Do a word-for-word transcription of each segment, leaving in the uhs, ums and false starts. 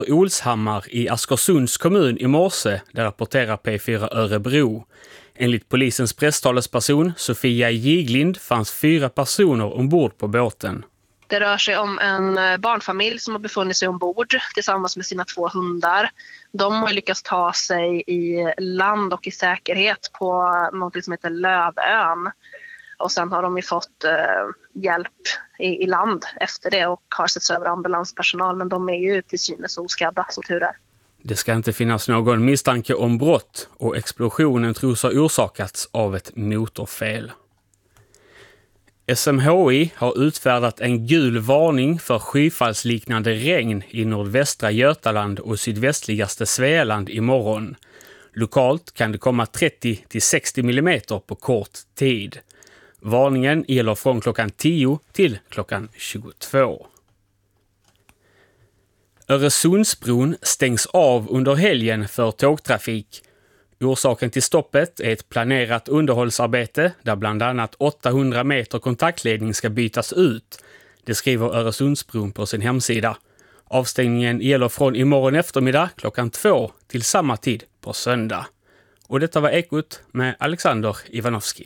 Olshammar i Askersunds kommun i morse, där rapporterar P fyra Örebro. Enligt polisens presstalesperson Sofia Giglind fanns fyra personer ombord på båten. Det rör sig om en barnfamilj som har befunnit sig ombord tillsammans med sina två hundar. De har lyckats ta sig i land och i säkerhet på något som heter Lövön. Och sen har de ju fått eh, hjälp i, i land efter det och har setts över ambulanspersonal. Men de är ju till synes oskadda, så tur är. Det ska inte finnas någon misstanke om brott och explosionen tros ha orsakats av ett motorfel. S M H I har utfärdat en gul varning för skyfallsliknande regn i nordvästra Götaland och sydvästligaste Svealand imorgon. Lokalt kan det komma trettio till sextio millimeter på kort tid. Varningen gäller från klockan tio till klockan tjugotvå. Öresundsbron stängs av under helgen för tågtrafik. Orsaken till stoppet är ett planerat underhållsarbete där bland annat åttahundra meter kontaktledning ska bytas ut. Det skriver Öresundsbron på sin hemsida. Avstängningen gäller från imorgon eftermiddag klockan två till samma tid på söndag. Och detta var Ekot med Alexander Ivanovski.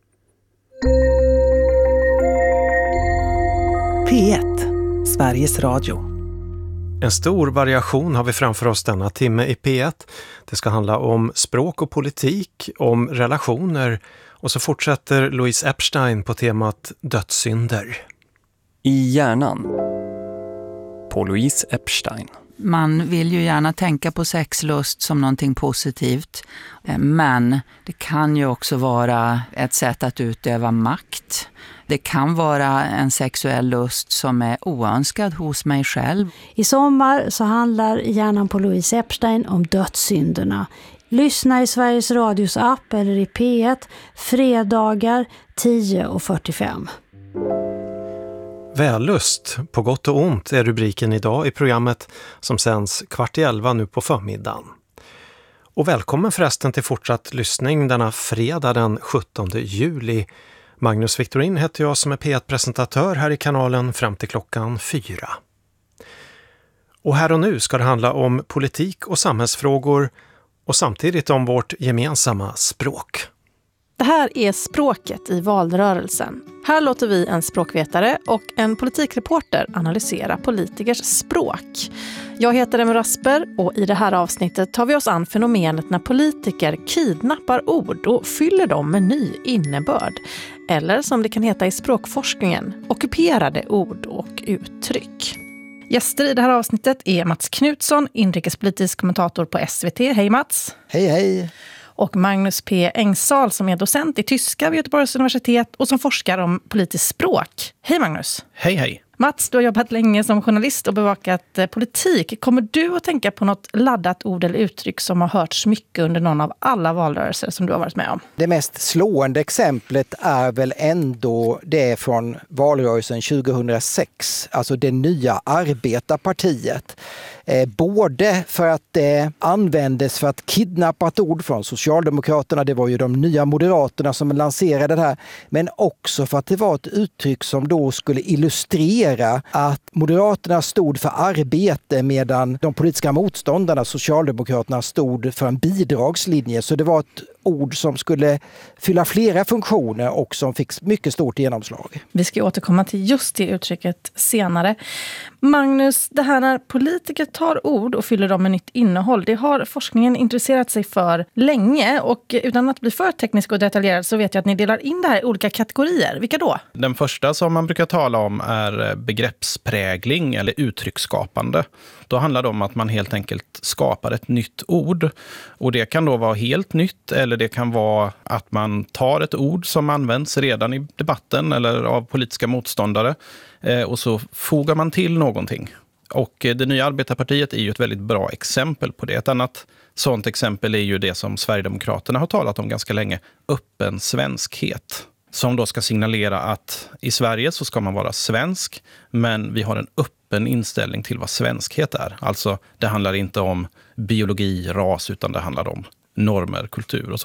P ett, Sveriges Radio. En stor variation har vi framför oss denna timme i P ett. Det ska handla om språk och politik, om relationer och så fortsätter Louise Epstein på temat dödssynder. I hjärnan på Louise Epstein. Man vill ju gärna tänka på sexlust som någonting positivt, men det kan ju också vara ett sätt att utöva makt. Det kan vara en sexuell lust som är oönskad hos mig själv. I sommar så handlar hjärnan på Louise Epstein om dödssynderna. Lyssna i Sveriges Radios app eller i P ett fredagar tio och fyrtiofem. Vällust, på gott och ont, är rubriken idag i programmet som sänds kvart i elva nu på förmiddagen. Och välkommen förresten till fortsatt lyssning denna fredag den sjuttonde juli. Magnus Victorin heter jag som är P ett-presentatör här i kanalen fram till klockan fyra. Och här och nu ska det handla om politik och samhällsfrågor och samtidigt om vårt gemensamma språk. Det här är Språket i valrörelsen. Här låter vi en språkvetare och en politikreporter analysera politikers språk. Jag heter Emma Rasper och i det här avsnittet tar vi oss an fenomenet när politiker kidnappar ord och fyller dem med ny innebörd. Eller som det kan heta i språkforskningen, ockuperade ord och uttryck. Gäster i det här avsnittet är Mats Knutsson, inrikespolitisk kommentator på S V T. Hej Mats! Hej hej! Och Magnus P. Engsal som är docent i tyska vid Göteborgs universitet och som forskar om politiskt språk. Hej Magnus! Hej hej! Mats, du har jobbat länge som journalist och bevakat eh, politik. Kommer du att tänka på något laddat ord eller uttryck som har hörts mycket under någon av alla valrörelser som du har varit med om? Det mest slående exemplet är väl ändå det från valrörelsen tjugohundrasex, alltså det nya arbetarpartiet. Eh, både för att det eh, användes för att kidnappa ett ord från Socialdemokraterna, det var ju de nya Moderaterna som lanserade det här, men också för att det var ett uttryck som då skulle illustrera att Moderaterna stod för arbete medan de politiska motståndarna, Socialdemokraterna, stod för en bidragslinje. Så det var ett ord som skulle fylla flera funktioner och som fick mycket stort genomslag. Vi ska återkomma till just det uttrycket senare. Magnus, det här när politiker tar ord och fyller dem med nytt innehåll, det har forskningen intresserat sig för länge, och utan att bli för teknisk och detaljerad så vet jag att ni delar in det här i olika kategorier. Vilka då? Den första som man brukar tala om är begreppsprägling eller uttrycksskapande. Då handlar det om att man helt enkelt skapar ett nytt ord, och det kan då vara helt nytt eller det kan vara att man tar ett ord som används redan i debatten eller av politiska motståndare eh, och så fogar man till någonting. Och eh, det nya arbetarpartiet är ju ett väldigt bra exempel på det. Ett annat sådant exempel är ju det som Sverigedemokraterna har talat om ganska länge, öppen svenskhet. Som då ska signalera att i Sverige så ska man vara svensk, men vi har en öppen inställning till vad svenskhet är. Alltså det handlar inte om biologi, ras, utan det handlar om normer, kultur och så.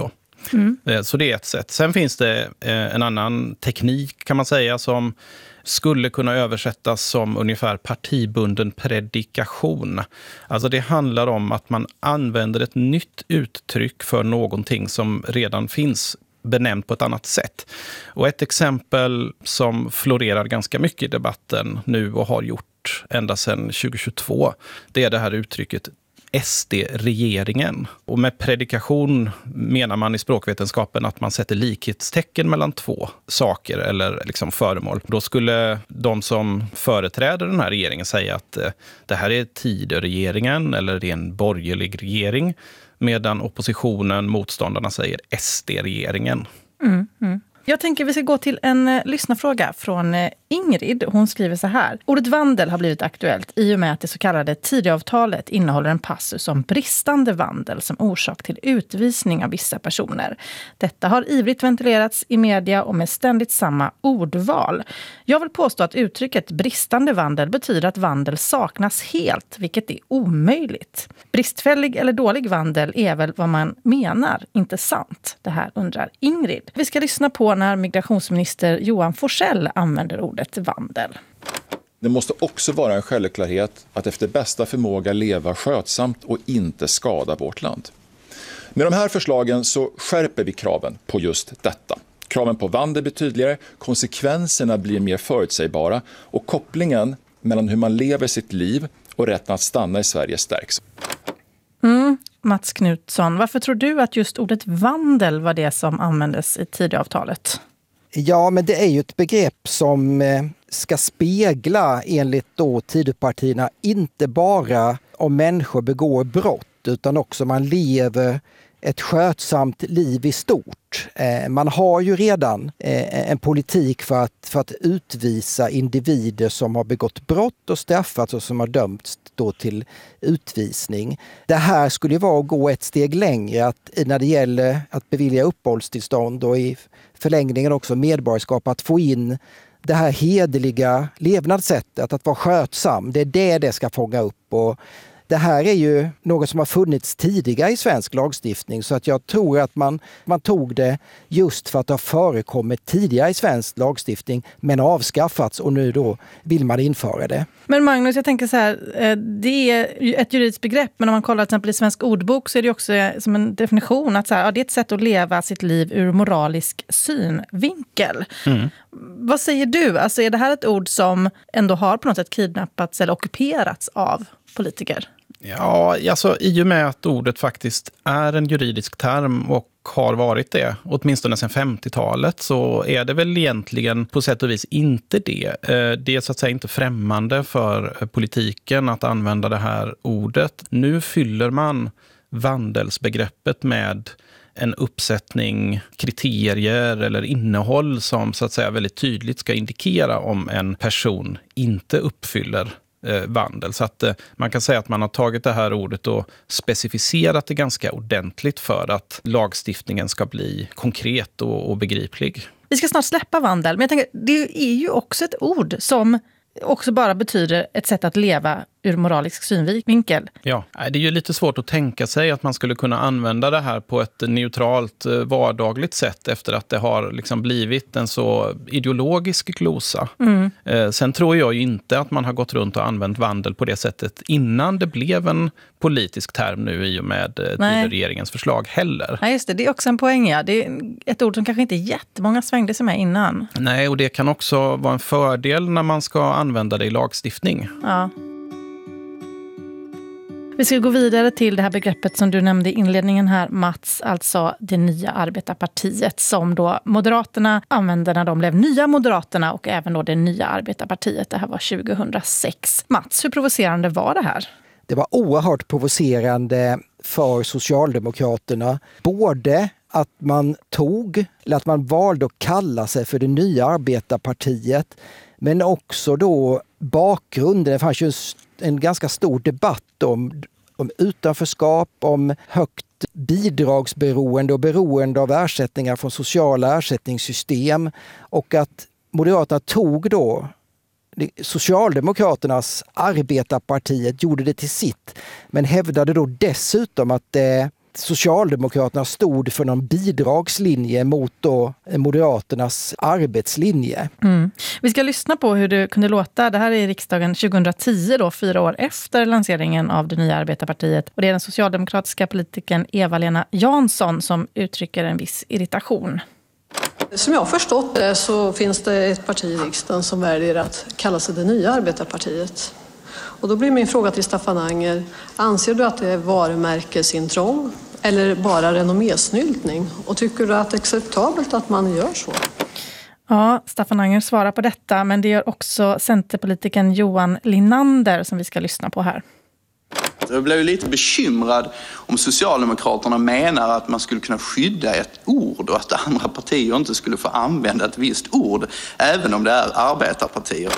Mm. Så det är ett sätt. Sen finns det en annan teknik kan man säga som skulle kunna översättas som ungefär partibunden predikation. Alltså det handlar om att man använder ett nytt uttryck för någonting som redan finns benämnt på ett annat sätt. Och ett exempel som florerar ganska mycket i debatten nu och har gjort ända sedan tjugohundratjugotvå, det är det här uttrycket S D-regeringen. Och med predikation menar man i språkvetenskapen att man sätter likhetstecken mellan två saker eller liksom föremål. Då skulle de som företräder den här regeringen säga att eh, det här är Tidöregeringen eller det är en borgerlig regering, medan oppositionen, motståndarna, säger S D-regeringen. Mm, mm. Jag tänker vi ska gå till en eh, lyssnarfråga från eh, Ingrid. Hon skriver så här. Ordet vandel har blivit aktuellt i och med att det så kallade Tidöavtalet innehåller en passus om bristande vandel som orsak till utvisning av vissa personer. Detta har ivrigt ventilerats i media och med ständigt samma ordval. Jag vill påstå att uttrycket bristande vandel betyder att vandel saknas helt, vilket är omöjligt. Bristfällig eller dålig vandel är väl vad man menar, inte sant? Det här undrar Ingrid. Vi ska lyssna på när migrationsminister Johan Forssell använder ordet vandel. Det måste också vara en självklarhet att efter bästa förmåga leva skötsamt och inte skada vårt land. Med de här förslagen så skärper vi kraven på just detta. Kraven på vandel blir tydligare, konsekvenserna blir mer förutsägbara och kopplingen mellan hur man lever sitt liv och rätten att stanna i Sverige stärks. Mm. Mats Knutsson, varför tror du att just ordet vandel var det som användes i Tidöavtalet? Ja, men det är ju ett begrepp som ska spegla enligt då Tidöpartierna inte bara om människor begår brott utan också man lever ett skötsamt liv i stort. Man har ju redan en politik för att, för att utvisa individer som har begått brott och straffats och som har dömts då till utvisning. Det här skulle ju vara att gå ett steg längre att, när det gäller att bevilja uppehållstillstånd och i förlängningen också medborgarskap, att få in det här hederliga levnadssättet, att vara skötsam. Det är det det ska fånga upp. Och det här är ju något som har funnits tidigare i svensk lagstiftning, så att jag tror att man, man tog det just för att det har förekommit tidigare i svensk lagstiftning men avskaffats och nu då vill man införa det. Men Magnus, jag tänker så här, det är ett juridiskt begrepp, men om man kollar till exempel i svensk ordbok så är det också som en definition att så här, ja, det är ett sätt att leva sitt liv ur moralisk synvinkel. Mm. Vad säger du? Alltså är det här ett ord som ändå har på något sätt kidnappats eller ockuperats av politiker? Ja, alltså i och med att ordet faktiskt är en juridisk term och har varit det, åtminstone sedan femtiotalet, så är det väl egentligen på sätt och vis inte det. Det är så att säga inte främmande för politiken att använda det här ordet. Nu fyller man vandelsbegreppet med en uppsättning kriterier eller innehåll som så att säga väldigt tydligt ska indikera om en person inte uppfyller eh, vandel. Så att eh, man kan säga att man har tagit det här ordet och specificerat det ganska ordentligt för att lagstiftningen ska bli konkret och, och begriplig. Vi ska snart släppa vandel, men jag tänker, det är ju också ett ord som också bara betyder ett sätt att leva ur moralisk synvinkel. Ja, det är ju lite svårt att tänka sig att man skulle kunna använda det här på ett neutralt, vardagligt sätt efter att det har liksom blivit en så ideologisk glosa. Mm. Sen tror jag ju inte att man har gått runt och använt vandel på det sättet innan det blev en politisk term nu i och med regeringens förslag heller. Ja, just det. Det är också en poäng, ja. Det är ett ord som kanske inte jättemånga svängde sig med innan. Nej, och det kan också vara en fördel när man ska använda det i lagstiftning. Ja. Vi ska gå vidare till det här begreppet som du nämnde i inledningen här, Mats, alltså det nya arbetarpartiet som då Moderaterna använde när de blev nya Moderaterna och även då det nya arbetarpartiet. Det här var tjugohundrasex. Mats, hur provocerande var det här? Det var oerhört provocerande för Socialdemokraterna. Både att man tog, eller att man valde att kalla sig för det nya arbetarpartiet, men också då bakgrunden. Det fanns ju en ganska stor debatt om, om utanförskap, om högt bidragsberoende och beroende av ersättningar från sociala ersättningssystem, och att Moderaterna tog då Socialdemokraternas arbetarpartiet, gjorde det till sitt, men hävdade då dessutom att det Socialdemokraterna stod för någon bidragslinje mot då Moderaternas arbetslinje. Mm. Vi ska lyssna på hur det kunde låta. Det här är i riksdagen tjugohundratio, då, fyra år efter lanseringen av det nya arbetarpartiet. Och det är den socialdemokratiska politikern Eva-Lena Jansson som uttrycker en viss irritation. Som jag har förstått det så finns det ett parti i riksdagen som väljer att kalla sig det nya arbetarpartiet. Och då blir min fråga till Staffan Anger, anser du att det är varumärkesintrång eller bara renommésnyltning? Och tycker du att det är acceptabelt att man gör så? Ja, Staffan Anger svarar på detta, men det gör också centerpolitiken Johan Linander som vi ska lyssna på här. Jag blev lite bekymrad om Socialdemokraterna menar att man skulle kunna skydda ett ord och att andra partier inte skulle få använda ett visst ord, även om det är arbetarpartier.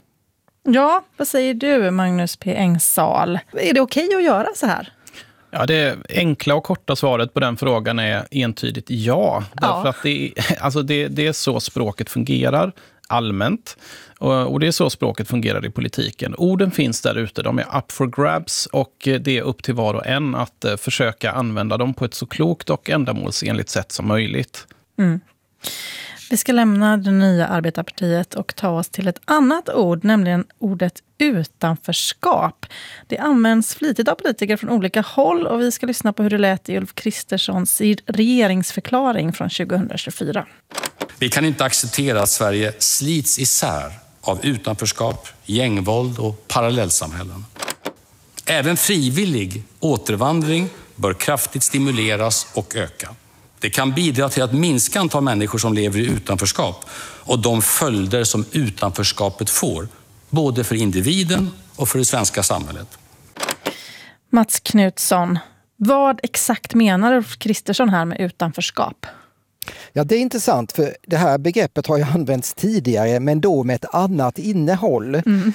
Ja, vad säger du, Magnus P. Engsal? Är det okej att göra så här? Ja, det enkla och korta svaret på den frågan är entydigt ja. Därför ja. att det, alltså det, det är så språket fungerar allmänt. Och, och det är så språket fungerar i politiken. Orden finns där ute, de är up for grabs och det är upp till var och en att uh, försöka använda dem på ett så klokt och ändamålsenligt sätt som möjligt. Mm. Vi ska lämna det nya arbetarpartiet och ta oss till ett annat ord, nämligen ordet utanförskap. Det används flitigt av politiker från olika håll och vi ska lyssna på hur det lät i Ulf Kristerssons regeringsförklaring från tjugohundratjugofyra. Vi kan inte acceptera att Sverige slits isär av utanförskap, gängvåld och parallellsamhällen. Även frivillig återvandring bör kraftigt stimuleras och öka. Det kan bidra till att minska antal människor som lever i utanförskap och de följder som utanförskapet får, både för individen och för det svenska samhället. Mats Knutsson, vad exakt menar Ulf Kristersson här med utanförskap? Ja, det är intressant för det här begreppet har ju använts tidigare men då med ett annat innehåll. Mm.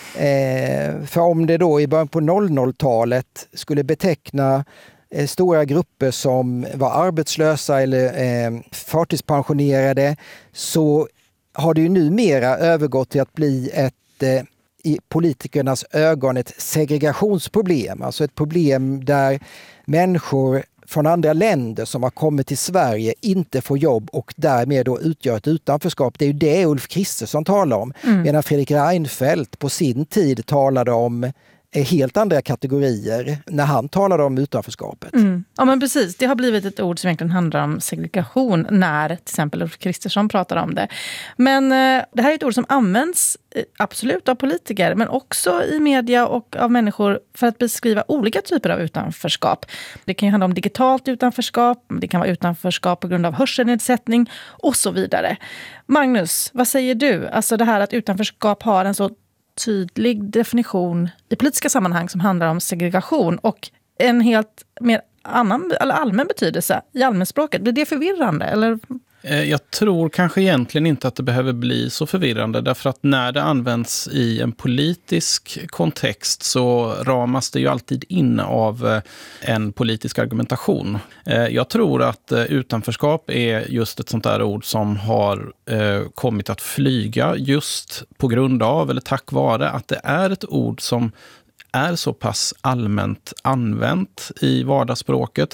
Eh, för om det då i början på noll noll-talet skulle beteckna eh, stora grupper som var arbetslösa eller eh, förtidspensionerade så har det ju numera övergått till att bli ett eh, i politikernas ögon ett segregationsproblem. Alltså ett problem där människor från andra länder som har kommit till Sverige inte får jobb och därmed då utgör ett utanförskap. Det är ju det Ulf Kristersson talar om. Mm. Medan Fredrik Reinfeldt på sin tid talade om helt andra kategorier när han talade om utanförskapet. Mm. Ja men precis, det har blivit ett ord som egentligen handlar om segregation när till exempel Ulf Kristersson pratar om det. Men eh, det här är ett ord som används eh, absolut av politiker men också i media och av människor för att beskriva olika typer av utanförskap. Det kan ju handla om digitalt utanförskap, det kan vara utanförskap på grund av hörselnedsättning och så vidare. Magnus, vad säger du? Alltså det här att utanförskap har en så tydlig definition i politiska sammanhang som handlar om segregation och en helt mer annan eller allmän betydelse i allmänspråket. Blir det förvirrande eller? Jag tror kanske egentligen inte att det behöver bli så förvirrande därför att när det används i en politisk kontext så ramas det ju alltid in av en politisk argumentation. Jag tror att utanförskap är just ett sånt där ord som har kommit att flyga just på grund av eller tack vare att det är ett ord som är så pass allmänt använt i vardagsspråket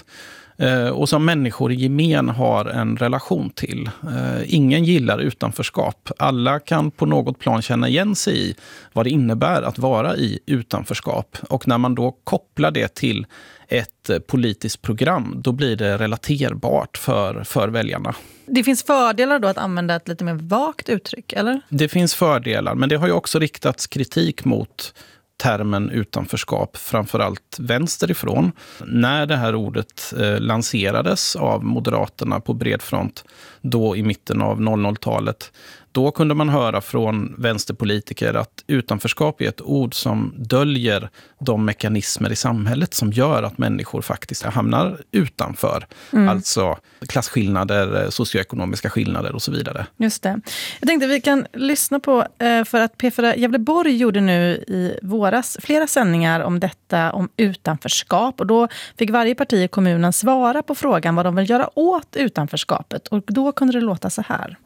och som människor i gemen har en relation till. Ingen gillar utanförskap. Alla kan på något plan känna igen sig i vad det innebär att vara i utanförskap. Och när man då kopplar det till ett politiskt program, då blir det relaterbart för, för väljarna. Det finns fördelar då att använda ett lite mer vagt uttryck, eller? Det finns fördelar, men det har ju också riktats kritik mot termen utanförskap, framförallt vänsterifrån. När det här ordet eh, lanserades av Moderaterna på bred front då i mitten av noll noll-talet, då kunde man höra från vänsterpolitiker att utanförskap är ett ord som döljer de mekanismer i samhället som gör att människor faktiskt hamnar utanför. Mm. Alltså klasskillnader, socioekonomiska skillnader och så vidare. Just det. Jag tänkte vi kan lyssna på, för att P fyra Gävleborg gjorde nu i våras flera sändningar om detta, om utanförskap. Och då fick varje parti i kommunen svara på frågan vad de vill göra åt utanförskapet. Och då kunde det låta så här.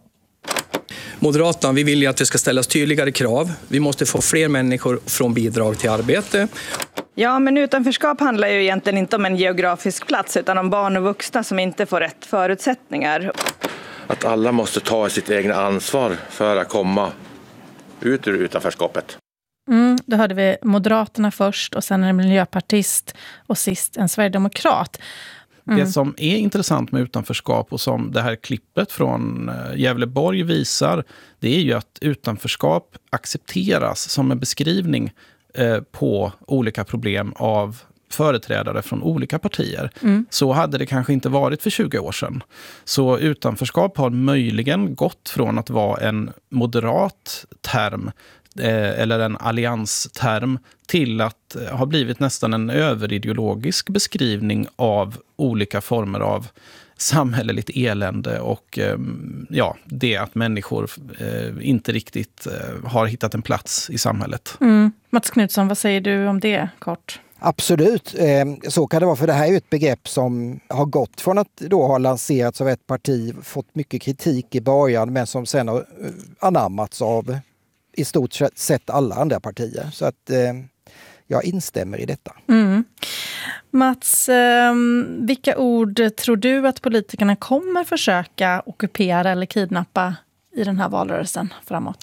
Moderaterna, vi vill ju att det ska ställas tydligare krav. Vi måste få fler människor från bidrag till arbete. Ja, men utanförskap handlar ju egentligen inte om en geografisk plats utan om barn och vuxna som inte får rätt förutsättningar. Att alla måste ta sitt egna ansvar för att komma ut ur utanförskapet. Mm, då hörde vi Moderaterna först och sen en miljöpartist och sist en sverigedemokrat. Mm. Det som är intressant med utanförskap och som det här klippet från Gävleborg visar, det är ju att utanförskap accepteras som en beskrivning eh, på olika problem av företrädare från olika partier. Mm. Så hade det kanske inte varit för tjugo år sedan. Så utanförskap har möjligen gått från att vara en moderat term eh, eller en alliansterm till att eh, ha blivit nästan en överideologisk beskrivning av olika former av samhälleligt elände och eh, ja, det att människor eh, inte riktigt eh, har hittat en plats i samhället. Mm. Mats Knutsson, vad säger du om det kort? Absolut, så kan det vara, för det här är ju ett begrepp som har gått från att då ha lanserats av ett parti, fått mycket kritik i början men som sen har anammats av i stort sett alla andra partier. Så att jag instämmer i detta. Mm. Mats, vilka ord tror du att politikerna kommer försöka ockupera eller kidnappa i den här valrörelsen framåt?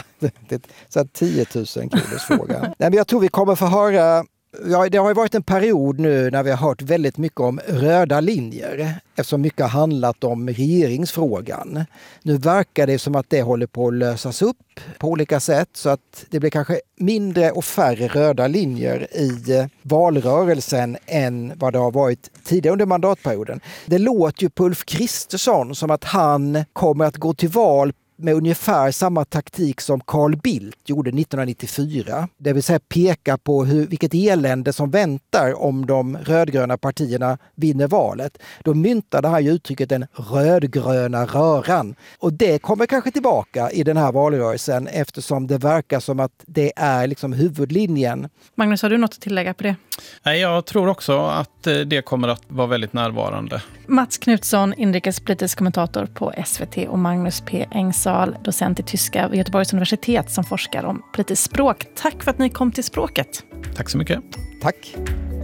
Så att tio tusen kronors fråga. Nej, men jag tror vi kommer få höra. Ja, det har ju varit en period nu när vi har hört väldigt mycket om röda linjer eftersom mycket har handlat om regeringsfrågan. Nu verkar det som att det håller på att lösas upp på olika sätt så att det blir kanske mindre och färre röda linjer i valrörelsen än vad det har varit tidigare under mandatperioden. Det låter ju på Ulf Kristersson som att han kommer att gå till val med ungefär samma taktik som Carl Bildt gjorde nittonhundranittiofyra. Det vill säga peka på hur, vilket elände som väntar om de rödgröna partierna vinner valet. Då myntade han ju uttrycket den rödgröna röran. Och det kommer kanske tillbaka i den här valrörelsen eftersom det verkar som att det är liksom huvudlinjen. Magnus, har du något att tillägga på det? Nej, jag tror också att det kommer att vara väldigt närvarande. Mats Knutsson, inrikespolitisk kommentator på S V T och Magnus P. Engsal, docent i tyska vid Göteborgs universitet som forskar om politiskt språk. Tack för att ni kom till Språket. Tack så mycket. Tack.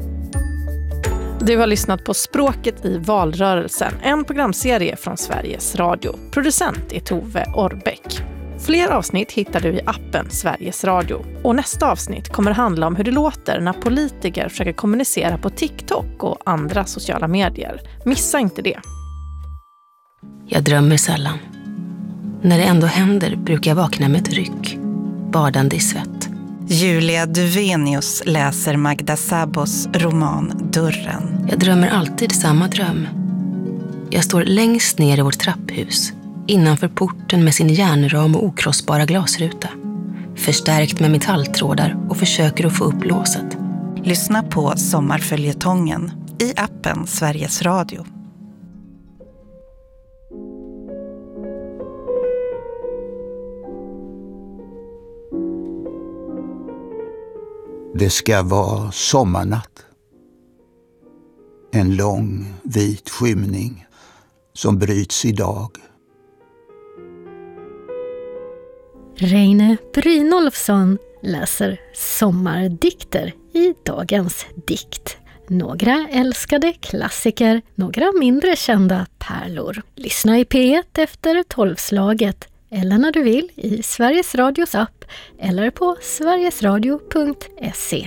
Du har lyssnat på Språket i valrörelsen, en programserie från Sveriges Radio. Producent är Tove Orbeck. Fler avsnitt hittar du i appen Sveriges Radio. Och nästa avsnitt kommer handla om hur det låter när politiker försöker kommunicera på TikTok och andra sociala medier. Missa inte det. Jag drömmer sällan. När det ändå händer brukar jag vakna med ett ryck, badande i svett. Julia Duvenius läser Magda Sabos roman Dörren. Jag drömmer alltid samma dröm. Jag står längst ner i vårt trapphus, innanför porten med sin järnram och okrossbara glasruta. Förstärkt med metalltrådar och försöker att få upp låset. Lyssna på Sommarföljetongen i appen Sveriges Radio. Det ska vara sommarnatt. En lång vit skymning som bryts idag. Reine Brynolfsson läser sommardikter i dagens dikt. Några älskade klassiker, några mindre kända pärlor. Lyssna i P ett efter tolvslaget eller när du vill i Sveriges Radios app eller på sverigesradio punkt se.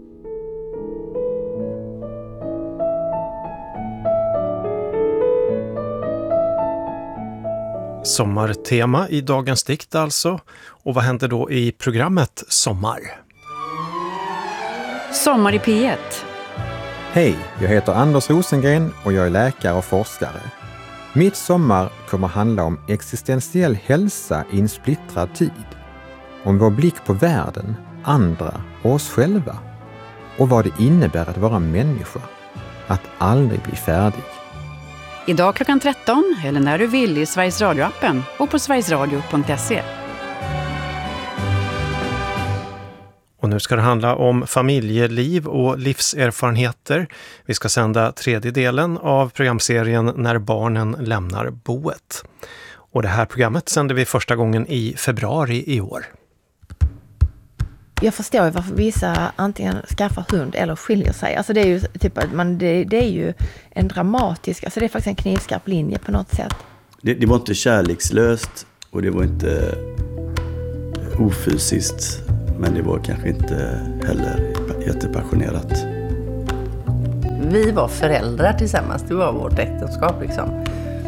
Sommartema i dagens dikt alltså. Och vad händer då i programmet Sommar? Sommar i P ett. Hej, jag heter Anders Rosengren och jag är läkare och forskare. Mitt sommar kommer handla om existentiell hälsa i en splittrad tid. Om vår blick på världen, andra och oss själva. Och vad det innebär att vara människa. Att aldrig bli färdig. Idag klockan tretton eller när du vill i Sveriges Radio-appen och på sverigesradio punkt se. Och nu ska det handla om familjeliv och livserfarenheter. Vi ska sända tredje delen av programserien När barnen lämnar boet. Och det här programmet sänder vi första gången i februari i år. Jag förstår ju varför vissa antingen skaffar hund eller skiljer sig. Alltså det är ju typ att man, det, det är ju en dramatisk, alltså det är faktiskt en knivskarp linje på något sätt. Det, det var inte kärlekslöst och det var inte ofysiskt, men det var kanske inte heller jättepassionerat. Vi var föräldrar tillsammans, det var vårt äktenskap liksom.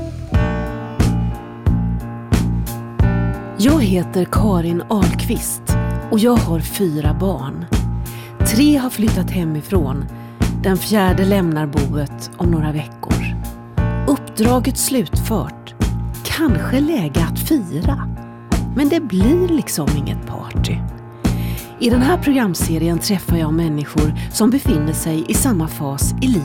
Jag heter Karin Ahlqvist och jag har fyra barn. Tre har flyttat hemifrån. Den fjärde lämnar boet om några veckor. Uppdraget slutfört. Kanske läge att fira. Men det blir liksom inget party. I den här programserien träffar jag människor som befinner sig i samma fas i livet.